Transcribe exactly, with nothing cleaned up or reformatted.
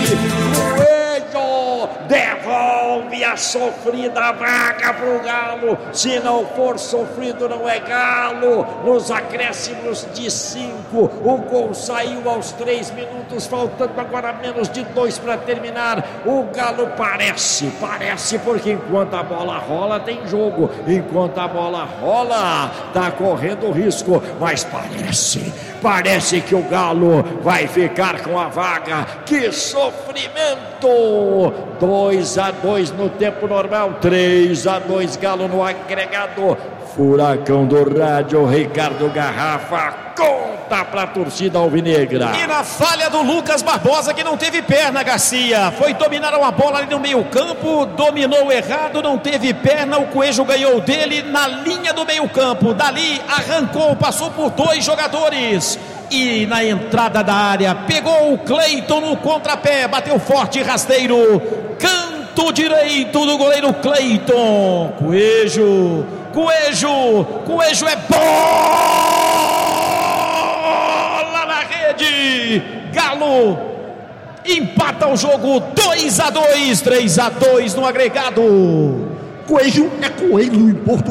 Coelho devolve a sofrida vaga pro Galo. Se não for sofrido, não é Galo. Nos acréscimos de cinco, o gol saiu aos três minutos, faltando agora menos de dois para terminar. O Galo parece, parece, porque enquanto a bola rola tem jogo, enquanto a bola rola tá correndo risco, mas parece, parece que o Galo vai ficar com a vaga. Que sofrimento! dois a dois no tempo normal, três a dois Galo no agregado. Furacão do rádio, Ricardo Garrafa conta pra torcida alvinegra. E na falha do Lucas Barbosa, que não teve perna, Garcia, foi dominar uma bola ali no meio campo, dominou errado, não teve perna, o Coelho ganhou dele na linha do meio campo, dali arrancou, passou por dois jogadores e na entrada da área pegou o Cleiton no contrapé, bateu forte, rasteiro, canto direito do goleiro Cleiton. Coelho, Coelho, Coelho é bola na rede. Galo empata o jogo dois a dois, três a dois no agregado. Coelho é coelho em Porto